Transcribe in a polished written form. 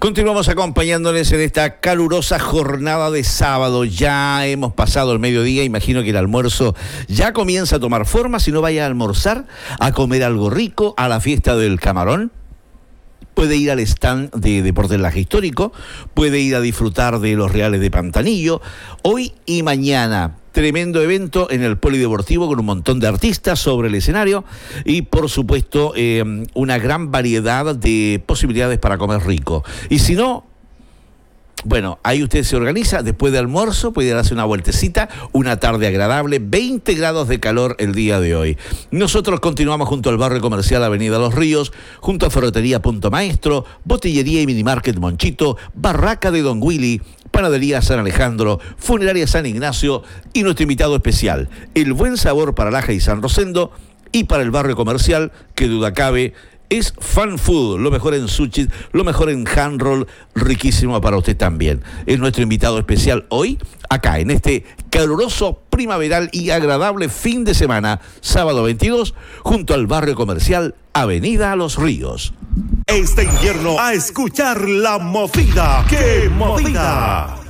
Continuamos acompañándoles en esta calurosa jornada de sábado. Ya hemos pasado el mediodía, imagino que el almuerzo ya comienza a tomar forma. Si no, vaya a almorzar, a comer algo rico, a la fiesta del camarón. Puede ir al stand de Deportelaje Histórico, puede ir a disfrutar de los Reales de Pantanillo. Hoy y mañana, tremendo evento en el Polideportivo con un montón de artistas sobre el escenario y, por supuesto, una gran variedad de posibilidades para comer rico. Y si no, bueno, ahí usted se organiza, después de almuerzo puede darse una vueltecita, una tarde agradable, 20 grados de calor el día de hoy. Nosotros continuamos junto al barrio comercial Avenida Los Ríos, junto a Ferretería Punto Maestro, Botillería y Minimarket Monchito, Barraca de Don Willy, Panadería San Alejandro, Funeraria San Ignacio y nuestro invitado especial, El Buen Sabor para Laja y San Rosendo, y para el barrio comercial, que duda cabe, es Fan Food, lo mejor en sushi, lo mejor en hand roll, riquísimo para usted también. Es nuestro invitado especial hoy, acá en este caluroso, primaveral y agradable fin de semana, sábado 22, junto al barrio comercial Avenida Los Ríos. Este invierno a escuchar La Movida. ¡Qué movida!